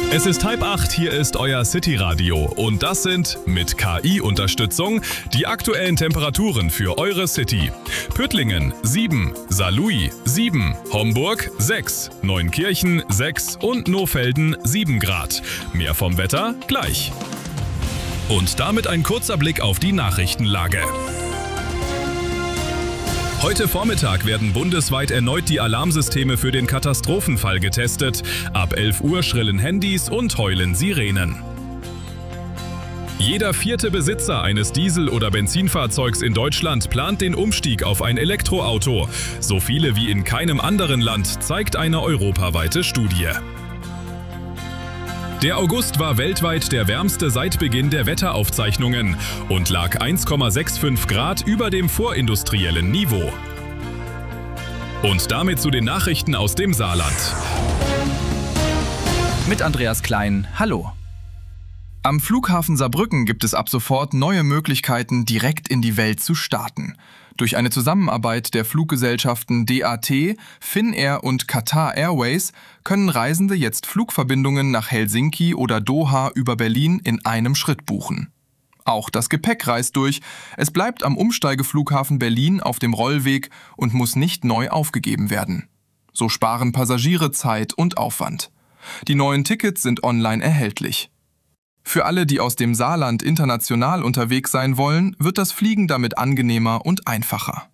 Es ist 7:30, hier ist euer City-Radio und das sind mit KI-Unterstützung die aktuellen Temperaturen für eure City. Püttlingen 7, Saarlouis 7, Homburg 6, Neunkirchen 6 und Nohfelden 7 Grad. Mehr vom Wetter gleich. Und damit ein kurzer Blick auf die Nachrichtenlage. Heute Vormittag werden bundesweit erneut die Alarmsysteme für den Katastrophenfall getestet. Ab 11 Uhr schrillen Handys und heulen Sirenen. Jeder 4. Besitzer eines Diesel- oder Benzinfahrzeugs in Deutschland plant den Umstieg auf ein Elektroauto. So viele wie in keinem anderen Land, zeigt eine europaweite Studie. Der August war weltweit der wärmste seit Beginn der Wetteraufzeichnungen und lag 1,65 Grad über dem vorindustriellen Niveau. Und damit zu den Nachrichten aus dem Saarland. Mit Andreas Klein, hallo. Am Flughafen Saarbrücken gibt es ab sofort neue Möglichkeiten, direkt in die Welt zu starten. Durch eine Zusammenarbeit der Fluggesellschaften DAT, Finnair und Qatar Airways können Reisende jetzt Flugverbindungen nach Helsinki oder Doha über Berlin in einem Schritt buchen. Auch das Gepäck reist durch. Es bleibt am Umsteigeflughafen Berlin auf dem Rollweg und muss nicht neu aufgegeben werden. So sparen Passagiere Zeit und Aufwand. Die neuen Tickets sind online erhältlich. Für alle, die aus dem Saarland international unterwegs sein wollen, wird das Fliegen damit angenehmer und einfacher.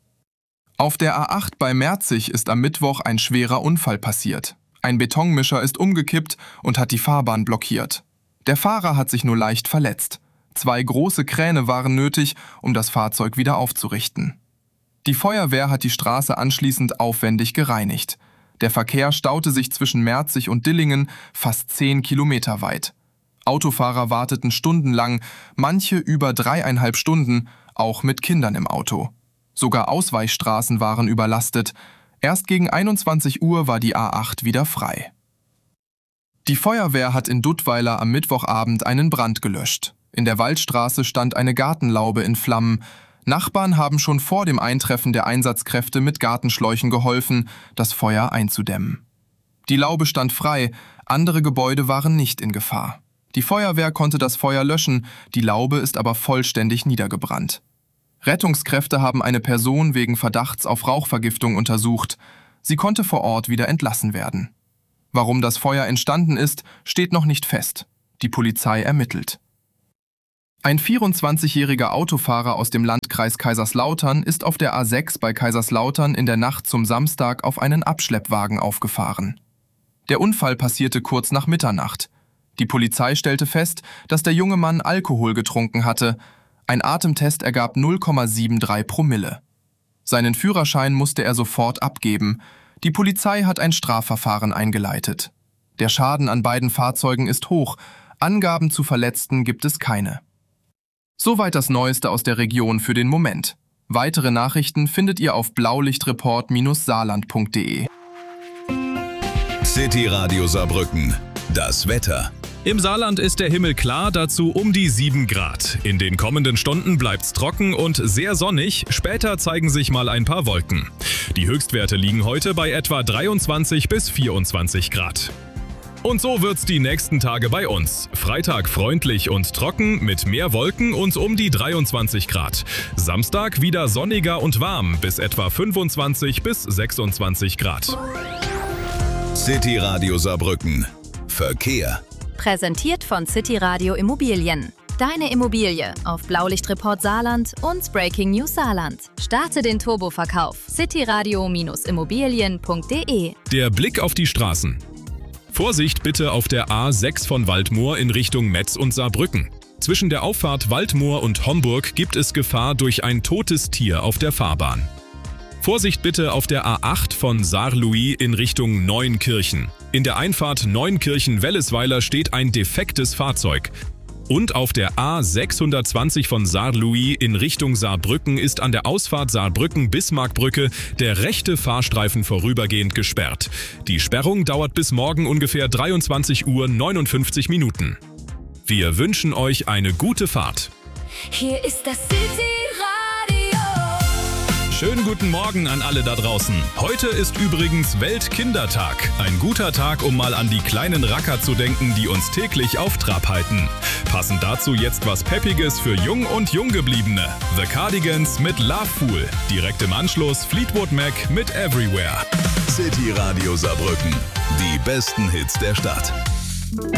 Auf der A8 bei Merzig ist am Mittwoch ein schwerer Unfall passiert. Ein Betonmischer ist umgekippt und hat die Fahrbahn blockiert. Der Fahrer hat sich nur leicht verletzt. 2 große Kräne waren nötig, um das Fahrzeug wieder aufzurichten. Die Feuerwehr hat die Straße anschließend aufwendig gereinigt. Der Verkehr staute sich zwischen Merzig und Dillingen fast 10 Kilometer weit. Autofahrer warteten stundenlang, manche über 3,5 Stunden, auch mit Kindern im Auto. Sogar Ausweichstraßen waren überlastet. Erst gegen 21 Uhr war die A8 wieder frei. Die Feuerwehr hat in Duttweiler am Mittwochabend einen Brand gelöscht. In der Waldstraße stand eine Gartenlaube in Flammen. Nachbarn haben schon vor dem Eintreffen der Einsatzkräfte mit Gartenschläuchen geholfen, das Feuer einzudämmen. Die Laube stand frei, andere Gebäude waren nicht in Gefahr. Die Feuerwehr konnte das Feuer löschen, die Laube ist aber vollständig niedergebrannt. Rettungskräfte haben eine Person wegen Verdachts auf Rauchvergiftung untersucht. Sie konnte vor Ort wieder entlassen werden. Warum das Feuer entstanden ist, steht noch nicht fest. Die Polizei ermittelt. Ein 24-jähriger Autofahrer aus dem Landkreis Kaiserslautern ist auf der A6 bei Kaiserslautern in der Nacht zum Samstag auf einen Abschleppwagen aufgefahren. Der Unfall passierte kurz nach Mitternacht. Die Polizei stellte fest, dass der junge Mann Alkohol getrunken hatte. Ein Atemtest ergab 0,73 Promille. Seinen Führerschein musste er sofort abgeben. Die Polizei hat ein Strafverfahren eingeleitet. Der Schaden an beiden Fahrzeugen ist hoch. Angaben zu Verletzten gibt es keine. Soweit das Neueste aus der Region für den Moment. Weitere Nachrichten findet ihr auf blaulichtreport-saarland.de. City Radio Saarbrücken. Das Wetter. Im Saarland ist der Himmel klar, dazu um die 7 Grad. In den kommenden Stunden bleibt's trocken und sehr sonnig, später zeigen sich mal ein paar Wolken. Die Höchstwerte liegen heute bei etwa 23 bis 24 Grad. Und so wird's die nächsten Tage bei uns. Freitag freundlich und trocken mit mehr Wolken und um die 23 Grad. Samstag wieder sonniger und warm bis etwa 25 bis 26 Grad. City Radio Saarbrücken. Verkehr. Präsentiert von City Radio Immobilien. Deine Immobilie auf Blaulichtreport Saarland und Breaking News Saarland. Starte den Turboverkauf. cityradio-immobilien.de. Der Blick auf die Straßen. Vorsicht bitte auf der A6 von Waldmoor in Richtung Metz und Saarbrücken. Zwischen der Auffahrt Waldmoor und Homburg gibt es Gefahr durch ein totes Tier auf der Fahrbahn. Vorsicht bitte auf der A8 von Saarlouis in Richtung Neunkirchen. In der Einfahrt Neunkirchen-Wellesweiler steht ein defektes Fahrzeug. Und auf der A620 von Saarlouis in Richtung Saarbrücken ist an der Ausfahrt Saarbrücken-Bismarckbrücke der rechte Fahrstreifen vorübergehend gesperrt. Die Sperrung dauert bis morgen ungefähr 23:59 Uhr. Wir wünschen euch eine gute Fahrt. Hier ist das City Radio. Schönen guten Morgen an alle da draußen. Heute ist übrigens Weltkindertag. Ein guter Tag, um mal an die kleinen Racker zu denken, die uns täglich auf Trab halten. Passend dazu jetzt was Peppiges für Jung und Junggebliebene. The Cardigans mit Love Fool. Direkt im Anschluss Fleetwood Mac mit Everywhere. City Radio Saarbrücken. Die besten Hits der Stadt.